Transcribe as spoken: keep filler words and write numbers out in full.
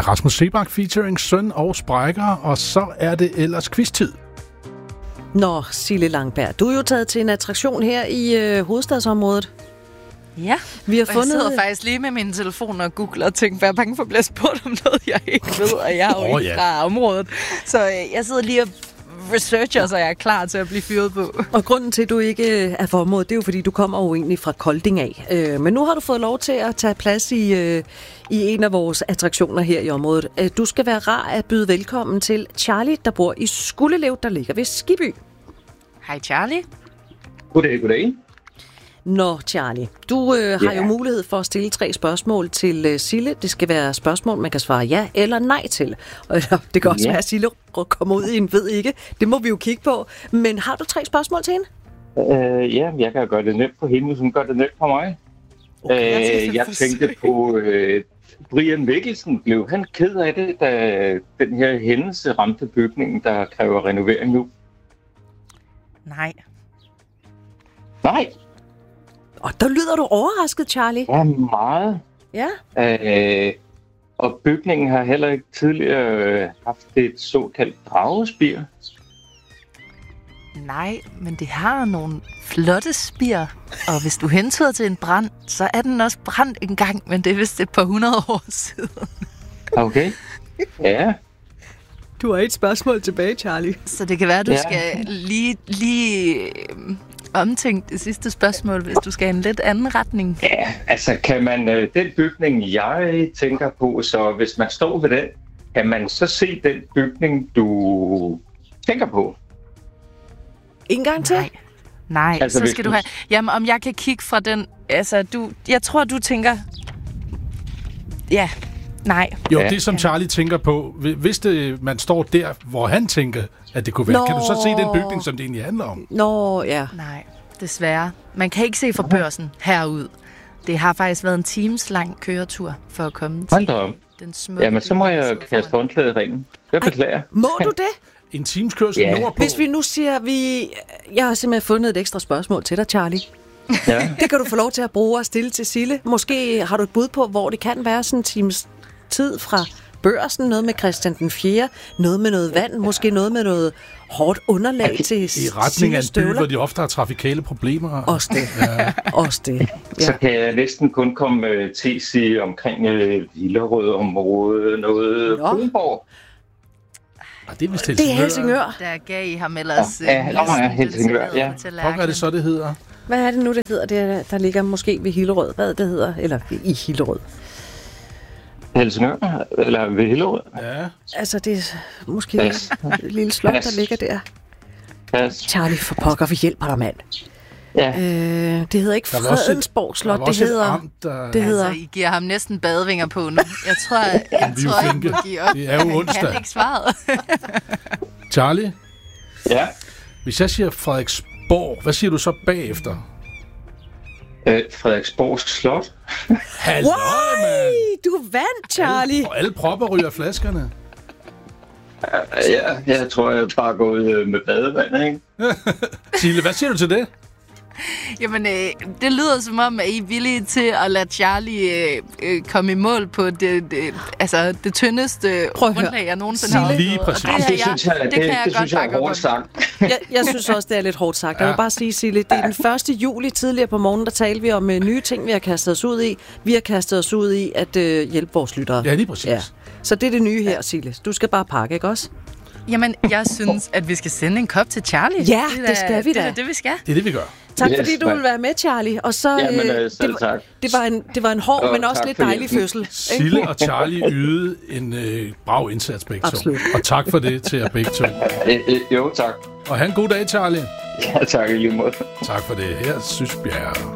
er Rasmus Seebach featuring Søn og Sprækker, og så er det ellers quiz-tid. Nå, Sille Langberg, du er jo taget til en attraktion her i øh, hovedstadsområdet. Ja, vi har og fundet... jeg sidder faktisk lige med min telefon og googler og tænker, hvad jeg er bange for at blive spurgt om noget, jeg ikke ved, og jeg er jo oh, ikke ja. fra området. Så øh, jeg sidder lige og researcher, så jeg er klar til at blive fyret på. Og grunden til, at du ikke er fra området, det er jo, fordi du kommer jo egentlig fra Kolding af. Øh, men nu har du fået lov til at tage plads i, øh, i en af vores attraktioner her i området. Øh, du skal være rar at byde velkommen til Charlie, der bor i Skuldelev, der ligger ved Skibby. Hej Charlie. Goddag, goddag. Nå, Charlie, du øh, har yeah. jo mulighed for at stille tre spørgsmål til øh, Sille. Det skal være spørgsmål, man kan svare ja eller nej til. Og det kan også yeah. være, at Sille kommer ud i en ved ikke. Det må vi jo kigge på. Men har du tre spørgsmål til hende? Uh, ja, jeg kan gøre det nemt på hende, hvis hun gør det nemt for mig. Okay, uh, jeg tænkte på uh, Brian Mikkelsen. Blev han ked af det, da den her hændelse ramte bygningen, der kræver renovering nu? Nej. Nej. Og der lyder du overrasket, Charlie. Ja, meget. Ja. Øh, og bygningen har heller ikke tidligere øh, haft et såkaldt dragespir. Nej, men det har nogle flotte spir. Og hvis du hentyder til en brand, så er den også brændt en gang, men det er vist et par hundrede år siden. Okay. Ja. Du har et spørgsmål tilbage, Charlie. Så det kan være, at du ja. skal lige... lige omtænkt det sidste spørgsmål, hvis du skal i en lidt anden retning. Ja, altså kan man, øh, den bygning, jeg tænker på, så hvis man står ved den, kan man så se den bygning, du tænker på? En gang til? Nej, Nej altså, så skal du have... Jamen, om jeg kan kigge fra den... Altså, du... Jeg tror, du tænker... Ja, nej. Jo, ja. det som Charlie tænker på, hvis det, man står der, hvor han tænker, at det kunne være, Nå. Kan du så se den bygning, som det egentlig handler om? Nå, ja. Nej, desværre. Man kan ikke se fra børsen herud. Det har faktisk været en times lang køretur for at komme til den smukke... Jamen, så må jeg kaste håndklædet i ringen. Jeg beklager. Må du det? En times kørsel ja. nordpå. Hvis vi nu siger, vi... Jeg har simpelthen fundet et ekstra spørgsmål til dig, Charlie. Ja. Det kan du få lov til at bruge og stille til Sille. Måske har du et bud på, hvor det kan være sådan en times tid fra børsen. Noget med Christian den fjerde. Noget med noget vand. Måske noget med noget hårdt underlag okay. til i retning af en by, hvor de ofte har trafikale problemer. Også det. Ja. Også det. Ja. Så kan jeg næsten kun komme uh, til at sige omkring uh, Hillerød-området, noget Kronborg. Ah, det er vist Helsingør. Det er Helsingør. Der gav I ham ellers... Ja, ja, ja Helsingør, ja. Hvor er det så, det hedder? Hvad er det nu, det hedder? Det, der ligger måske ved Hillerød. Hvad det hedder? Eller i Hillerød. Helsingør? Eller ved Hillerød? Ja. Altså, det er måske yes. et lille slot, yes. der ligger der. Yes. Charlie, for pokker, vi hjælper dig, mand. Ja. Øh, det hedder ikke Fredensborg Slot, det hedder... Amt, der... det hedder... Altså, I giver ham næsten badevinger på nu. Jeg tror, jeg, jeg, tror, jeg må give op. Det er jo onsdag. Han kan ikke svaret. Charlie? Ja? Hvis jeg siger Frederiksborg, hvad siger du så bagefter? Øh, Frederiksborg Slot. Hallo, mand! Du vandt, Charlie! Alle, og alle propper ryger flaskerne. Ja, jeg tror, jeg bare går ud med badevand, ikke? Sille, hvad siger du til det? Jamen, øh, det lyder som om, at I er villige til at lade Charlie øh, øh, komme i mål på det, det, altså, det tyndeste grundlag, jeg nogensinde har lige præcis. Det, det, synes jeg, det, det, det, det synes jeg er hårdt sagt. jeg, jeg synes også, det er lidt hårdt sagt. Jeg vil bare sige, Sille, det er den første juli tidligere på morgenen, der talte vi om uh, nye ting, vi har kastet os ud i. Vi har kastet os ud i at uh, hjælpe vores lyttere. Ja, lige præcis. Ja. Så det er det nye her, Sille. Du skal bare pakke, ikke også? Jamen, jeg synes, at vi skal sende en kop til Charlie. Ja, det, det skal vi da. Det er det, vi skal. Det er det, vi gør. Tak fordi yes, du ville være med, Charlie. Og så, Jamen, øh, det, var, det, var en, det var en hård, men også lidt dejlig fødsel. Sille og Charlie ydede en øh, brav indsats begge to. Og tak for det til jer begge to. Jo, tak. Og have en god dag, Charlie. Ja, tak i lige måde. Tak for det. Her synes Bjerre.